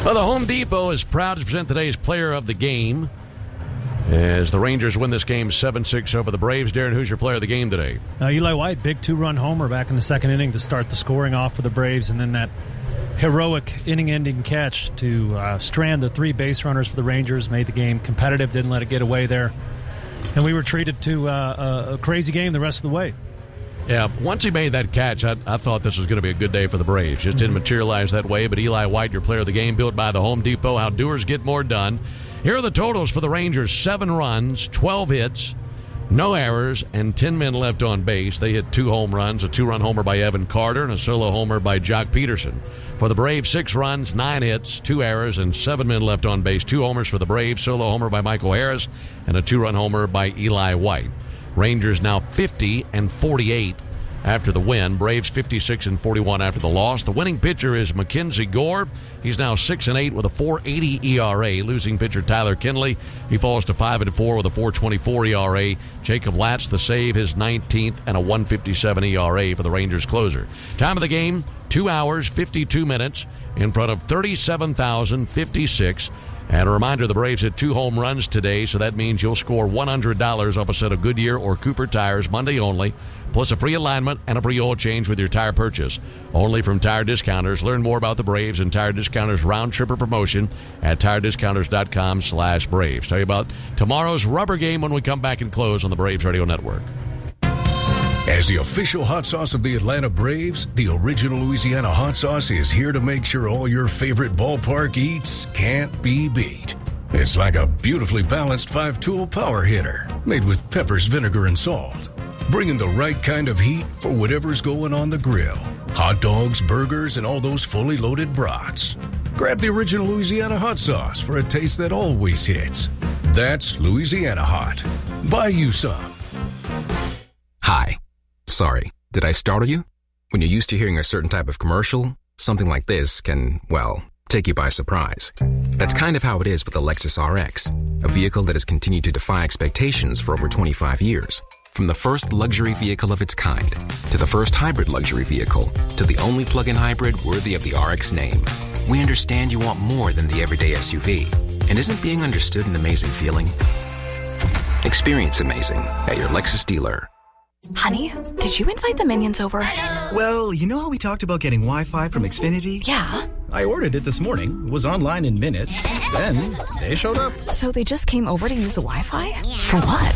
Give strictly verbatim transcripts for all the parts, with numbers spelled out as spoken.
Well, the Home Depot is proud to present today's player of the game as the Rangers win this game seven six over the Braves. Darren, who's your player of the game today? Uh, Eli White, big two-run homer back in the second inning to start the scoring off for the Braves, and then that heroic inning-ending catch to uh, strand the three base runners for the Rangers, made the game competitive, didn't let it get away there. And we were treated to uh, a, a crazy game the rest of the way. Yeah, once he made that catch, I, I thought this was going to be a good day for the Braves. Just didn't materialize that way, but Eli White, your player of the game, built by the Home Depot. How doers get more done. Here are the totals for the Rangers. Seven runs, twelve hits, no errors, and ten men left on base. They hit two home runs, a two-run homer by Evan Carter and a solo homer by Jock Peterson. For the Braves, six runs, nine hits, two errors, and seven men left on base. Two homers for the Braves, solo homer by Michael Harris, and a two-run homer by Eli White. Rangers now fifty and forty-eight after the win. Braves fifty-six and forty-one after the loss. The winning pitcher is Mackenzie Gore. He's now six and eight with a four eighty E R A. Losing pitcher Tyler Kinley, he falls to five and four with a four twenty-four E R A. Jacob Latz, the save, his nineteenth, and a one fifty-seven E R A for the Rangers closer. Time of the game, two hours, fifty-two minutes, in front of thirty-seven thousand fifty-six. And a reminder, the Braves hit two home runs today, so that means you'll score one hundred dollars off a set of Goodyear or Cooper tires Monday only, plus a free alignment and a free oil change with your tire purchase. Only from Tire Discounters. Learn more about the Braves and Tire Discounters round-tripper promotion at tire discounters dot com slash Braves. Tell you about tomorrow's rubber game when we come back and close on the Braves Radio Network. As the official hot sauce of the Atlanta Braves, the original Louisiana hot sauce is here to make sure all your favorite ballpark eats can't be beat. It's like a beautifully balanced five-tool power hitter made with peppers, vinegar, and salt, bringing the right kind of heat for whatever's going on the grill. Hot dogs, burgers, and all those fully loaded brats. Grab the original Louisiana hot sauce for a taste that always hits. That's Louisiana Hot. Buy you some. Hi. Sorry, did I startle you? When you're used to hearing a certain type of commercial, something like this can, well, take you by surprise. That's kind of how it is with the Lexus R X, a vehicle that has continued to defy expectations for over twenty-five years. From the first luxury vehicle of its kind, to the first hybrid luxury vehicle, to the only plug-in hybrid worthy of the R X name, we understand you want more than the everyday S U V. And isn't being understood an amazing feeling? Experience amazing at your Lexus dealer. Honey, did you invite the Minions over? Well, you know how we talked about getting Wi-Fi from Xfinity? Yeah. I ordered it this morning, was online in minutes, then they showed up. So they just came over to use the Wi-Fi? For what?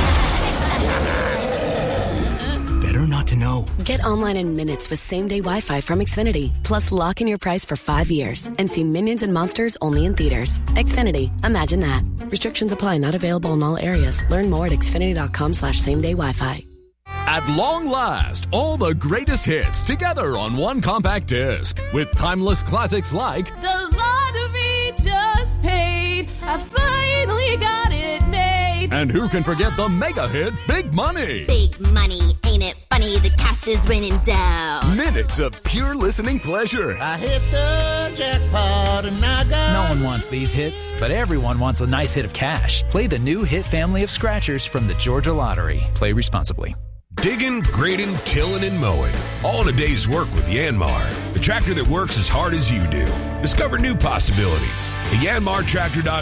Better not to know. Get online in minutes with same-day Wi-Fi from Xfinity. Plus, lock in your price for five years and see Minions and Monsters only in theaters. Xfinity. Imagine that. Restrictions apply. Not available in all areas. Learn more at xfinity.com slash same-day Wi-Fi. At long last, all the greatest hits together on one compact disc with timeless classics like The Lottery Just Paid, I finally got it made. And who can forget the mega hit Big Money? Big money, ain't it funny? The cash is raining down. Minutes of pure listening pleasure. I hit the jackpot and I got... No one wants these hits, but everyone wants a nice hit of cash. Play the new hit family of scratchers from the Georgia Lottery. Play responsibly. Digging, grading, tilling, and mowing. All in a day's work with Yanmar, the tractor that works as hard as you do. Discover new possibilities at yanmar tractor dot com.